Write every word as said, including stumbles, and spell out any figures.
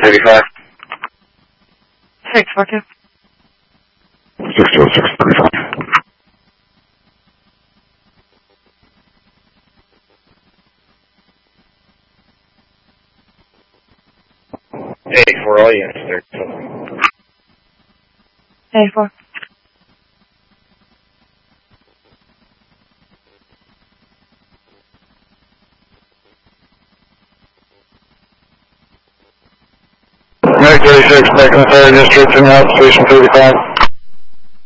thirty-five. six four two. six two six thirty-five. Hey, for all units, thirty-seven. Hey, four. Mag thirty-six, back in the third district, in route, station thirty-five.